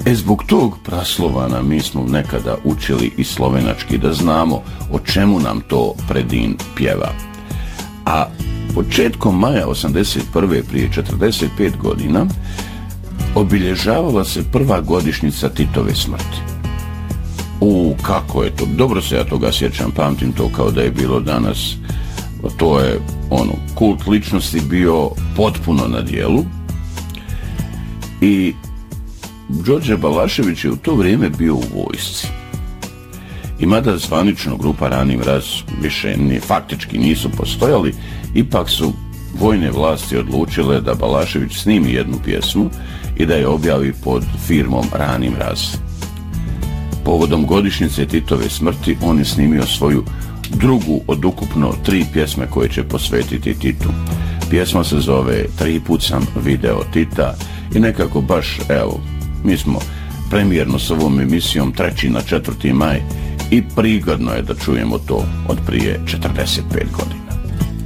Zbog tog praslovana mi smo nekada učili i slovenački da znamo o čemu nam to predin pjeva. A početkom maja 81. prije 45 godina obilježavala se prva godišnjica Titove smrti. Kako je to? Dobro se ja toga sjećam, pamtim to kao da je bilo danas. To je kult ličnosti bio potpuno na dijelu i Đorđe Balašević je u to vrijeme bio u vojsci. I mada zvanično grupa Rani mraz više faktički nisu postojali, ipak su vojne vlasti odlučile da Balašević snimi jednu pjesmu i da je objavi pod firmom Rani mraz. Povodom godišnjice Titove smrti on je snimio svoju drugu od ukupno 3 pjesme koje će posvetiti Titu. Pjesma se zove Tri put sam video Tita i nekako baš, mi smo premijerno s ovom emisijom 3. na 4. maj i prigodno je da čujemo to od prije 45 godina.